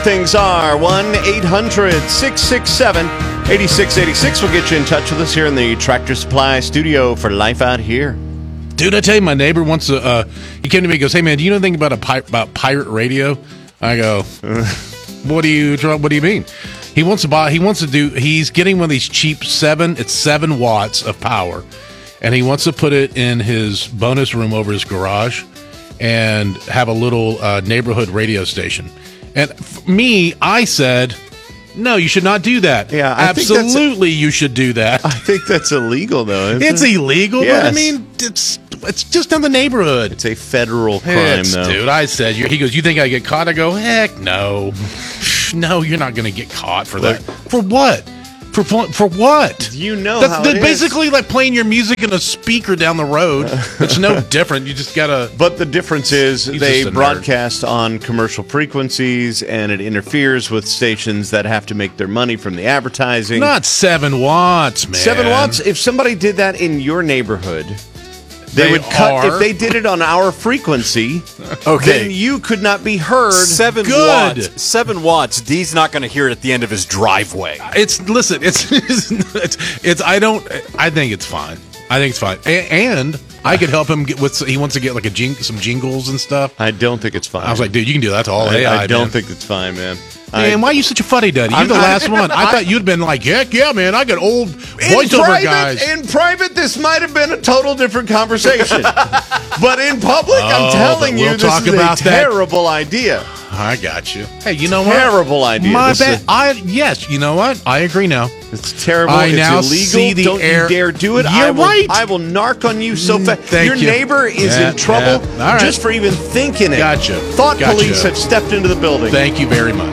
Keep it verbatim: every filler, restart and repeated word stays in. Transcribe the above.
things are. one eight hundred six six seven eight six eight six will get you in touch with us here in the Tractor Supply studio for Life Out Here. Dude, I tell you, my neighbor wants to, uh, he came to me and goes, hey, man, do you know anything about a pi- about pirate radio? I go, what do you what do you mean? He wants to buy, he wants to do, he's getting one of these cheap seven, it's seven watts of power, and he wants to put it in his bonus room over his garage and have a little uh, neighborhood radio station. And for me, I said, no, you should not do that. Yeah, I absolutely, you should do that. I think that's illegal, though. Isn't It's it? illegal, Yes. but I mean, it's it's just in the neighborhood. It's a federal crime, It's- though. Dude, I said, he goes, you think I get caught? I go, heck no. No, you're not going to get caught for that. For what? For for what? You know That's how that's it basically is. like playing your music in a speaker down the road. It's no different. You just got to... But the difference is He's they just a nerd. broadcast on commercial frequencies, and it interferes with stations that have to make their money from the advertising. Not seven watts, man. Seven watts. If somebody did that in your neighborhood, they, They would cut. are. If they did it on our frequency, Okay. then you could not be heard. Seven Good. watts. Seven watts. Dee's not going to hear it at the end of his driveway. It's listen. It's, it's it's. I don't. I think it's fine. I think it's fine. A- and I could help him get with. He wants to get like a jing, some jingles and stuff. I don't think it's fine. I was like, dude, you can do that to all I, A I. I don't man. think it's fine, man. Man, I, why are you such a fuddy duddy? You're I'm- the I- last one. I, I- thought you'd been like, heck yeah, man. I got old in voiceover private, guys. in private, this might have been a total different conversation. But in public, Oh, I'm telling but you, we'll this talk is about a that. terrible idea. I got you. Hey, you know what? Terrible idea. My This bad. is- I yes. You know what? I agree now. It's terrible. I it's now illegal. see the Don't air- you dare do it. You're I will, right. I will narc on you so fast. thank Your you. neighbor is Yeah, in trouble yeah. All right. just for even thinking it. Gotcha. Thought Gotcha. police have stepped into the building. Thank you very much.